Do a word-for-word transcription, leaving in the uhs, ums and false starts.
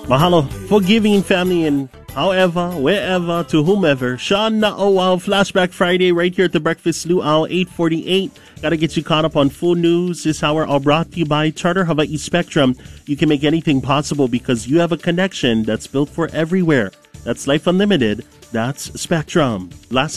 Mahalo, forgiving family and however, wherever, to whomever. Sean Na'owal, Flashback Friday, right here at the Breakfast Luau, eight forty-eight. Got to get you caught up on full news this hour, all brought to you by Charter Hawaii Spectrum. You can make anything possible because you have a connection that's built for everywhere. That's Life Unlimited. That's Spectrum. Last